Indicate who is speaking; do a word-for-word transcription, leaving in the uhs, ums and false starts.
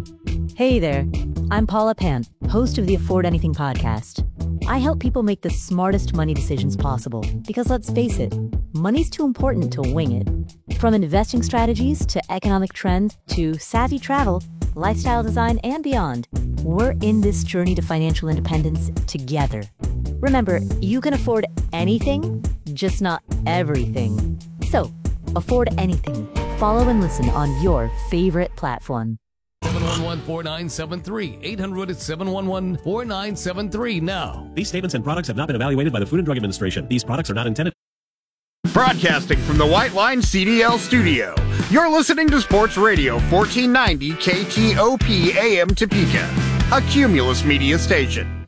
Speaker 1: Hey there, I'm Paula Pant, host of the Afford Anything podcast. I help people make the smartest money decisions possible because let's face it, money's too important to wing it. From investing strategies to economic trends to savvy travel, lifestyle design, and beyond, we're in this journey to financial independence together. Remember, you can afford anything, just not everything. So, afford anything. Follow and listen on your favorite platform.
Speaker 2: seven one one, four nine seven three. eight hundred, seven one one, four nine seven three now.
Speaker 3: These statements and products have not been evaluated by the Food and Drug Administration. These products are not intended.
Speaker 4: Broadcasting from the White Line C D L studio, you're listening to Sports Radio fourteen ninety K T O P A M Topeka, a Cumulus Media station.